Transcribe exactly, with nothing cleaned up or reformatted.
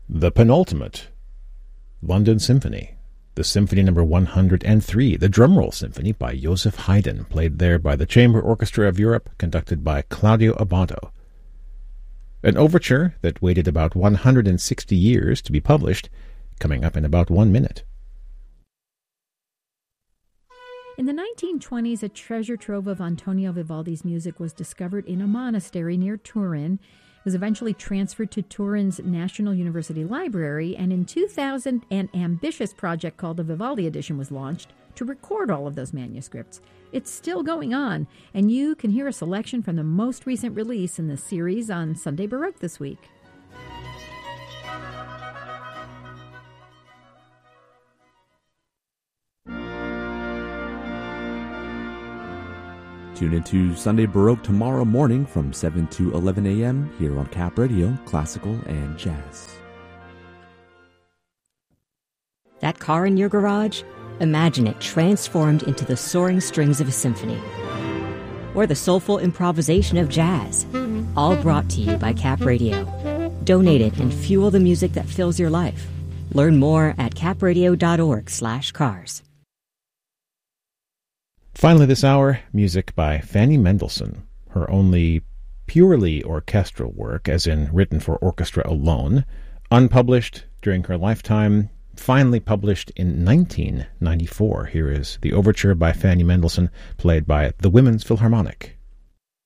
The penultimate, London Symphony, the Symphony Number one hundred three, the Drumroll Symphony by Joseph Haydn, played there by the Chamber Orchestra of Europe, conducted by Claudio Abbado. An overture that waited about one hundred sixty years to be published, coming up in about one minute. In the nineteen twenties, a treasure trove of Antonio Vivaldi's music was discovered in a monastery near Turin. It was eventually transferred to Turin's National University Library, and in two thousand, an ambitious project called the Vivaldi Edition was launched to record all of those manuscripts. It's still going on, and you can hear a selection from the most recent release in the series on Sunday Baroque this week. Tune into Sunday Baroque tomorrow morning from seven to eleven a.m. here on Cap Radio, Classical and Jazz. That car in your garage? Imagine it transformed into the soaring strings of a symphony. Or the soulful improvisation of jazz. All brought to you by Cap Radio. Donate it and fuel the music that fills your life. Learn more at capradio.org slash cars. Finally this hour, music by Fanny Mendelssohn, her only purely orchestral work, as in written for orchestra alone, unpublished during her lifetime, finally published in nineteen ninety-four. Here is the overture by Fanny Mendelssohn, played by the Women's Philharmonic.